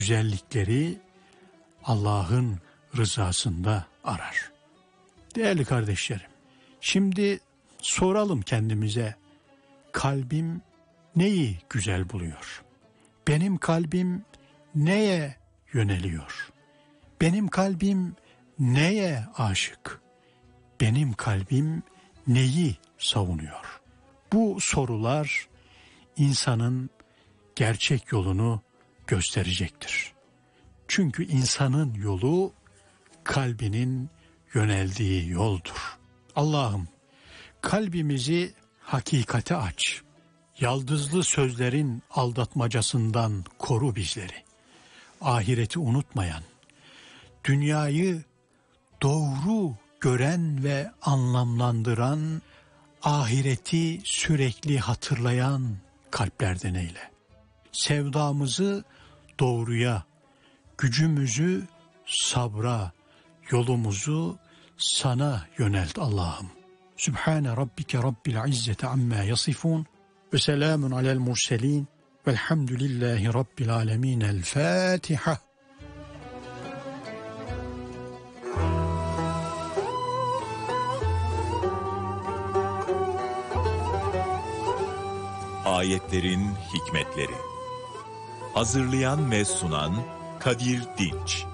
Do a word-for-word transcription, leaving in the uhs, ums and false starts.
güzellikleri Allah'ın rızasında arar. Değerli kardeşlerim, şimdi soralım kendimize, kalbim neyi güzel buluyor? Benim kalbim neye yöneliyor? Benim kalbim neye aşık? Benim kalbim neyi savunuyor? Bu sorular insanın gerçek yolunu gösterecektir. Çünkü insanın yolu kalbinin yöneldiği yoldur. Allah'ım, kalbimizi hakikate aç. Yaldızlı sözlerin aldatmacasından koru bizleri. Ahireti unutmayan, dünyayı doğru gören ve anlamlandıran, ahireti sürekli hatırlayan kalplerden eyle. Sevdamızı doğruya, gücümüzü sabra, yolumuzu sana yönelt Allah'ım. Sübhane Rabbike Rabbil İzzeti amma yasifun ve selamun alel murselin velhamdülillahi Rabbil alemin. El Fatiha. Ayetlerin hikmetleri. Hazırlayan ve sunan Kadir Dinç.